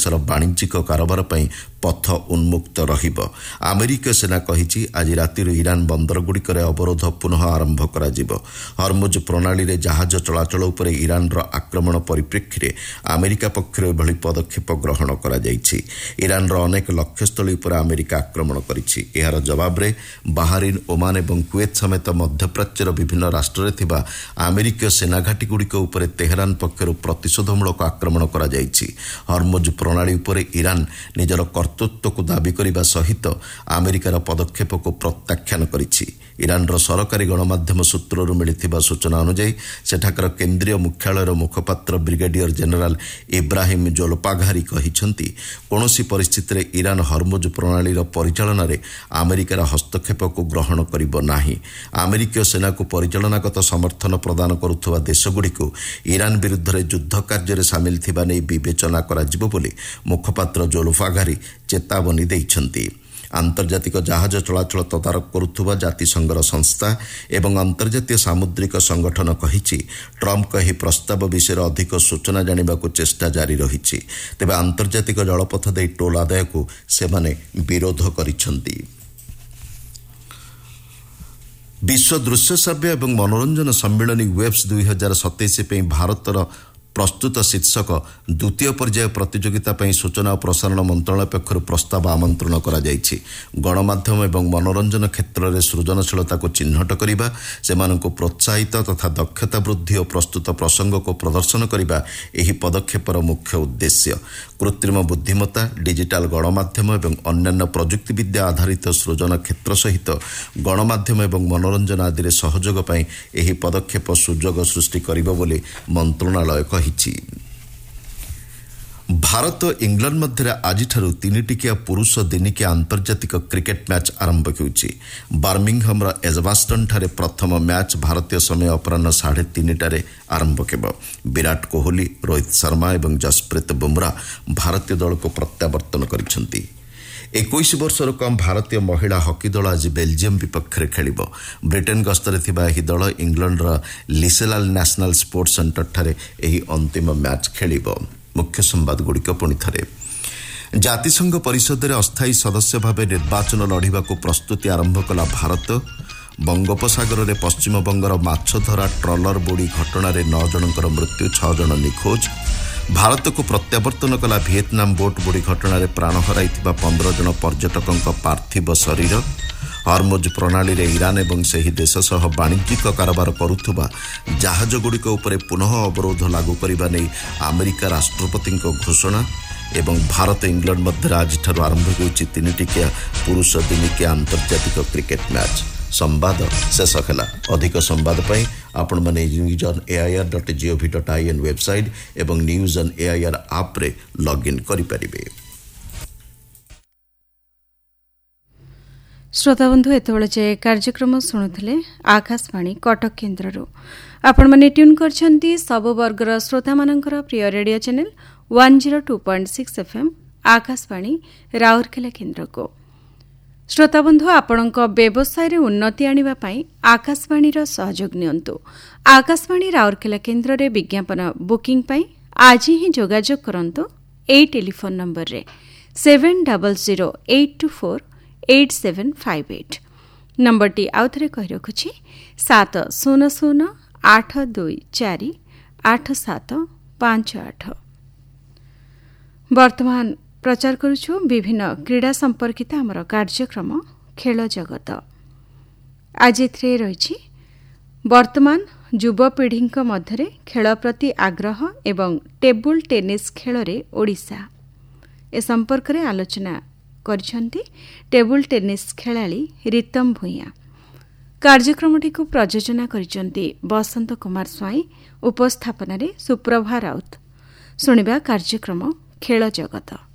ଦେଶର ବାଣିଜ୍ୟିକ କାରବାର ପାଇଁ ପଥ ଉନ୍ମୁକ୍ତ ରହିବ। ଆମେରିକୀୟ ସେନା କହିଛି ଆଜି ରାତିରୁ ଇରାନ ବନ୍ଦରଗୁଡ଼ିକରେ ଅବରୋଧ ପୁନଃ ଆରମ୍ଭ କରାଯିବ। ହର୍ମୁଜ ପ୍ରଣାଳୀରେ ଜାହାଜ ଚଳାଚଳ ଉପରେ ଇରାନର ଆକ୍ରମଣ ପରିପ୍ରେକ୍ଷୀରେ ଆମେରିକା ପକ୍ଷରୁ ଏଭଳି ପଦକ୍ଷେପ ଗ୍ରହଣ କରାଯାଇଛି। ଇରାନର ଅନେକ ଲକ୍ଷ୍ୟସ୍ଥଳୀ ଉପରେ ଆମେରିକା ଆକ୍ରମଣ କରିଛି। ଏହାର ଜବାବରେ ବାହାରିନ୍, ଓମାନ ଏବଂ କୁଏତ ସମେତ ମଧ୍ୟପ୍ରାଚ୍ୟର ବିଭିନ୍ନ ରାଷ୍ଟ୍ରରେ ଥିବା ଆମେରିକୀୟ ସେନାଘାଟିଗୁଡ଼ିକ ଉପରେ ତେହେରାନ ପକ୍ଷରୁ ପ୍ରତିଶୋଧମୂଳକ ଆକ୍ରମଣ କରାଯାଇଛି। ହର୍ମୁଜ ପ୍ରଣାଳୀ ଉପରେ ଇରାନ ନିଜର କର୍ତ୍ତୃତ୍ୱକୁ ଦାବି କରିବା ସହିତ ଆମେରିକାର ପଦକ୍ଷେପକୁ ପ୍ରତ୍ୟାଖ୍ୟାନ କରିଛି। ଇରାନର ସରକାରୀ ଗଣମାଧ୍ୟମ ସୂତ୍ରରୁ ମିଳିଥିବା ସୂଚନା ଅନୁଯାୟୀ ସେଠାକାର କେନ୍ଦ୍ରୀୟ ମୁଖ୍ୟାଳୟର ମୁଖପାତ୍ର ବ୍ରିଗେଡିୟର ଜେନେରାଲ ଇବ୍ରାହିମ ଜୋଲପାଘାରି କହିଛନ୍ତି, କୌଣସି ପରିସ୍ଥିତିରେ ଇରାନ ହର୍ମୁଜ ପ୍ରଣାଳୀର ପରିଚାଳନାରେ ଆମେରିକାର ହସ୍ତକ୍ଷେପକୁ ଗ୍ରହଣ କରିବ ନାହିଁ। ଆମେରିକୀୟ ସେନାକୁ ପରିଚାଳନାଗତ ସମର୍ଥନ ପ୍ରଦାନ କରୁଥିବା ଦେଶଗୁଡ଼ିକୁ ଇରାନ ବିରୁଦ୍ଧରେ ଯୁଦ୍ଧ କାର୍ଯ୍ୟରେ ସାମିଲ ଥିବା ନେଇ ବିବେଚନା କରାଯିବ ବୋଲି ମୁଖପାତ୍ର ଜୋଲପାଘାରି ଚେତାବନୀ ଦେଇଛନ୍ତି। ଆନ୍ତର୍ଜାତିକ ଜାହାଜ ଚଳାଚଳ ତଦାରଖ କରୁଥିବା ଜାତିସଂଘର ସଂସ୍ଥା ଏବଂ ଅନ୍ତର୍ଜାତୀୟ ସାମୁଦ୍ରିକ ସଂଗଠନ କହିଛି, ଟ୍ରମ୍ପଙ୍କ ଏହି ପ୍ରସ୍ତାବ ବିଷୟରେ ଅଧିକ ସୂଚନା ଜାଣିବାକୁ ଚେଷ୍ଟା ଜାରି ରହିଛି। ତେବେ ଆନ୍ତର୍ଜାତିକ ଜଳପଥ ଦେଇ ଟୋଲ୍ ଆଦାୟକୁ ସେମାନେ ବିରୋଧ କରିଛନ୍ତି। ବିଶ୍ୱ ଦୃଶ୍ୟ ଶ୍ରାବ୍ୟ ଏବଂ ମନୋରଞ୍ଜନ ସମ୍ମିଳନୀ ୱେବ୍ସ 2027 ପାଇଁ ଭାରତର ପ୍ରସ୍ତୁତ ଶୀର୍ଷକ ଦ୍ୱିତୀୟ ପର୍ଯ୍ୟାୟ ପ୍ରତିଯୋଗିତା ପାଇଁ ସୂଚନା ଓ ପ୍ରସାରଣ ମନ୍ତ୍ରଣାଳୟ ପକ୍ଷରୁ ପ୍ରସ୍ତାବ ଆମନ୍ତ୍ରଣ କରାଯାଇଛି। ଗଣମାଧ୍ୟମ ଏବଂ ମନୋରଞ୍ଜନ କ୍ଷେତ୍ରରେ ସୃଜନଶୀଳତାକୁ ଚିହ୍ନଟ କରିବା, ସେମାନଙ୍କୁ ପ୍ରୋତ୍ସାହିତ ତଥା ଦକ୍ଷତା ବୃଦ୍ଧି ଓ ପ୍ରସ୍ତୁତ ପ୍ରସଙ୍ଗକୁ ପ୍ରଦର୍ଶନ କରିବା ଏହି ପଦକ୍ଷେପର ମୁଖ୍ୟ ଉଦ୍ଦେଶ୍ୟ। କୃତ୍ରିମ ବୁଦ୍ଧିମତ୍ତା, ଡିଜିଟାଲ ଗଣମାଧ୍ୟମ ଏବଂ ଅନ୍ୟାନ୍ୟ ପ୍ରଯୁକ୍ତିବିଦ୍ୟା ଆଧାରିତ ସୃଜନ କ୍ଷେତ୍ର ସହିତ ଗଣମାଧ୍ୟମ ଏବଂ ମନୋରଞ୍ଜନ ଆଦିରେ ସହଯୋଗ ପାଇଁ ଏହି ପଦକ୍ଷେପ ସୁଯୋଗ ସୃଷ୍ଟି କରିବ ବୋଲି ମନ୍ତ୍ରଣାଳୟ କହିଛି। ଭାରତ ଇଂଲଣ୍ଡ ମଧ୍ୟରେ ଆଜିଠାରୁ 3ଟିକିଆ ପୁରୁଷ ଦିନିକିଆ ଆନ୍ତର୍ଜାତିକ କ୍ରିକେଟ ମ୍ୟାଚ୍ ଆରମ୍ଭ ହେଉଛି। ବାର୍ମିଂହାମର ଏଜବାଷ୍ଟନଠାରେ ପ୍ରଥମ ମ୍ୟାଚ୍ ଭାରତୀୟ ସମୟ ଅପରାହ୍ନ 3:30ଟାରେ ଆରମ୍ଭ ହେବ। ବିରାଟ କୋହଲି, ରୋହିତ ଶର୍ମା ଏବଂ ଯଶପ୍ରୀତ ବୁମରା ଭାରତୀୟ ଦଳକୁ ପ୍ରତ୍ୟାବର୍ତ୍ତନ କରିଛନ୍ତି। 21 ବର୍ଷରୁ କମ୍ ଭାରତୀୟ ମହିଳା ହକି ଦଳ ଆଜି ବେଲଜିୟମ ବିପକ୍ଷରେ ଖେଳିବ। ବ୍ରିଟେନ ଗସ୍ତରେ ଥିବା ଏହି ଦଳ ଇଂଲଣ୍ଡର ଲିସେଲାଲ ନ୍ୟାସନାଲ ସ୍ପୋର୍ଟସ ସେଣ୍ଟରଠାରେ ଏହି ଅନ୍ତିମ ମ୍ୟାଚ୍ ଖେଳିବ। ମୁଖ୍ୟ ସମ୍ବାଦଗୁଡ଼ିକ ପୁଣି ଥରେ। ଜାତିସଂଘ ପରିଷଦରେ ଅସ୍ଥାୟୀ ସଦସ୍ୟ ଭାବେ ନିର୍ବାଚନ ଲଢ଼ିବାକୁ ପ୍ରସ୍ତୁତି ଆରମ୍ଭ କଲା ଭାରତ। ବଙ୍ଗୋପସାଗରରେ ପଶ୍ଚିମବଙ୍ଗର ମାଛଧରା ଟ୍ରଲର ବୁଡ଼ି ଘଟଣାରେ 9 ଜଣଙ୍କର ମୃତ୍ୟୁ, 6 ଜଣ ନିଖୋଜ। ଭାରତକୁ ପ୍ରତ୍ୟାବର୍ତ୍ତନ କଲା ଭିଏତନାମ ବୋଟ୍ ବୁଡ଼ି ଘଟଣାରେ ପ୍ରାଣ ହରାଇଥିବା 15 ଜଣ ପର୍ଯ୍ୟଟକଙ୍କ ପାର୍ଥିବ ଶରୀର। ହର୍ମୁଜ ପ୍ରଣାଳୀରେ ଇରାନ ଏବଂ ସେହି ଦେଶ ସହ ବାଣିଜ୍ୟିକ କାରବାର କରୁଥିବା ଜାହାଜଗୁଡ଼ିକ ଉପରେ ପୁନଃ ଅବରୋଧ ଲାଗୁ କରିବା ନେଇ ଆମେରିକା ରାଷ୍ଟ୍ରପତିଙ୍କ ଘୋଷଣା ଏବଂ ଭାରତ ଇଂଲଣ୍ଡ ମଧ୍ୟରେ ଆଜିଠାରୁ ଆରମ୍ଭ ହେଉଛି 3ଟିକିଆ ପୁରୁଷ ଦିନିକିଆ ଆନ୍ତର୍ଜାତିକ କ୍ରିକେଟ ମ୍ୟାଚ୍। ସମ୍ବାଦ ଶେଷ ହେଲା। ଅଧିକ ସମ୍ବାଦ ପାଇଁ ଆପଣମାନେ news.air.gov.in ୱେବସାଇଟ୍ ଏବଂ news.air ଆପ୍ରେ ଲଗ୍ଇନ୍ କରିପାରିବେ। ଶ୍ରୋତାବନ୍ଧୁ, ଏତେବେଳେ ଯେ କାର୍ଯ୍ୟକ୍ରମ ଶୁଣୁଥିଲେ ଆକାଶବାଣୀ କଟକ କେନ୍ଦ୍ରରୁ। ଆପଣମାନେ ଟ୍ୟୁନ୍ କରିଛନ୍ତି ସବୁ ବର୍ଗର ଶ୍ରୋତାମାନଙ୍କର ପ୍ରିୟ radio channel 102.6 FM Akashvani Rourkela କେନ୍ଦ୍ରକୁ। ଶ୍ରୋତାବନ୍ଧୁ, ଆପଣଙ୍କ ବ୍ୟବସାୟରେ ଉନ୍ନତି ଆଣିବା ପାଇଁ ଆକାଶବାଣୀର ସହଯୋଗ ନିଅନ୍ତୁ। ଆକାଶବାଣୀ ରାଉରକେଲା କେନ୍ଦ୍ରରେ ବିଜ୍ଞାପନ ବୁକିଂ ପାଇଁ ଆଜି ହିଁ ଯୋଗାଯୋଗ କରନ୍ତୁ ଏହି ଟେଲିଫୋନ୍ ନମ୍ବରରେ 7008248758। ନମ୍ବରଟି ଆଉଥରେ କହି ରଖୁଛି 7008248758। ବର୍ତ୍ତମାନ ପ୍ରଚାର କରୁଛୁ ବିଭିନ୍ନ କ୍ରୀଡ଼ା ସମ୍ପର୍କିତ ଆମର କାର୍ଯ୍ୟକ୍ରମ ଖେଳ ଜଗତ। ଆଜି ଏଥିରେ ରହିଛି ବର୍ତ୍ତମାନ ଯୁବପିଢ଼ିଙ୍କ ମଧ୍ୟରେ ଖେଳ ପ୍ରତି ଆଗ୍ରହ ଏବଂ ଟେବୁଲ ଟେନିସ୍ ଖେଳରେ ଓଡ଼ିଶା। ଏ ସମ୍ପର୍କରେ ଆଲୋଚନା କରିଛନ୍ତି ଟେବୁଲ ଟେନିସ୍ ଖେଳାଳି ରୀତମ ଭୂୟାଁ। କାର୍ଯ୍ୟକ୍ରମଟିକୁ ପ୍ରଯୋଜନା କରିଛନ୍ତି ବସନ୍ତ କୁମାର ସ୍ୱାଇଁ, ଉପସ୍ଥାପନାରେ ସୁପ୍ରଭା ରାଉତ। ଶୁଣିବା କାର୍ଯ୍ୟକ୍ରମ ଖେଳ ଜଗତ।